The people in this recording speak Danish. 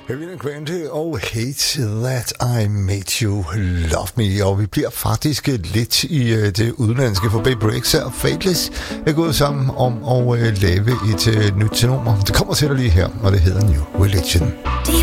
Ariana Grande og Hate That I Made You Love Me. Og vi bliver faktisk lidt i det udenlandske, for Baby Rexha og Faithless er gået sammen om at lave et nyt nummer. Det kommer til dig lige her, og det hedder New Religion.